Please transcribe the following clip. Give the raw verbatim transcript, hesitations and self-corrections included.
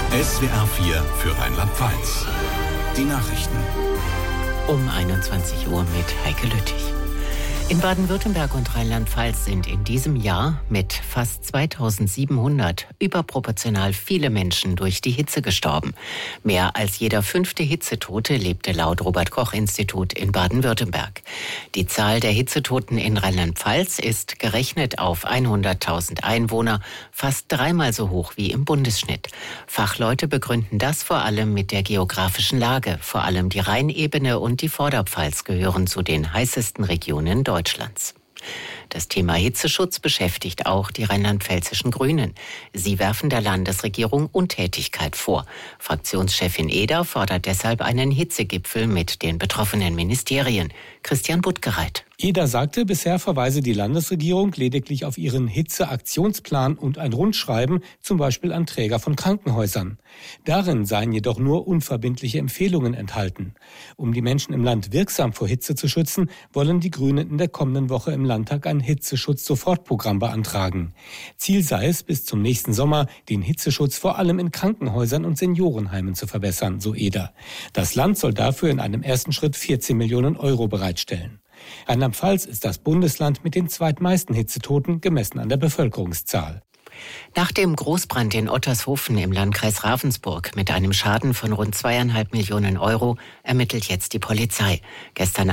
S W R vier für Rheinland-Pfalz. Die Nachrichten. Um einundzwanzig Uhr mit Heike Lüttich. In Baden-Württemberg und Rheinland-Pfalz sind in diesem Jahr mit fast zweitausendsiebenhundert überproportional viele Menschen durch die Hitze gestorben. Mehr als jeder fünfte Hitzetote lebte laut Robert-Koch-Institut in Baden-Württemberg. Die Zahl der Hitzetoten in Rheinland-Pfalz ist gerechnet auf hunderttausend Einwohner fast dreimal so hoch wie im Bundesschnitt. Fachleute begründen das vor allem mit der geografischen Lage. Vor allem die Rheinebene und die Vorderpfalz gehören zu den heißesten Regionen Deutschlands. Deutschlands. Das Thema Hitzeschutz beschäftigt auch die rheinland-pfälzischen Grünen. Sie werfen der Landesregierung Untätigkeit vor. Fraktionschefin Eder fordert deshalb einen Hitzegipfel mit den betroffenen Ministerien. Christian Buttgereit. Eder sagte, bisher verweise die Landesregierung lediglich auf ihren Hitzeaktionsplan und ein Rundschreiben, zum Beispiel an Träger von Krankenhäusern. Darin seien jedoch nur unverbindliche Empfehlungen enthalten. Um die Menschen im Land wirksam vor Hitze zu schützen, wollen die Grünen in der kommenden Woche im Landtag ein Hitzeschutz-Sofortprogramm beantragen. Ziel sei es, bis zum nächsten Sommer den Hitzeschutz vor allem in Krankenhäusern und Seniorenheimen zu verbessern, so Eder. Das Land soll dafür in einem ersten Schritt vierzehn Millionen Euro bereitstellen. Rheinland-Pfalz ist das Bundesland mit den zweitmeisten Hitzetoten, gemessen an der Bevölkerungszahl. Nach dem Großbrand in Ottershofen im Landkreis Ravensburg mit einem Schaden von rund zweieinhalb Millionen Euro ermittelt jetzt die Polizei. Gestern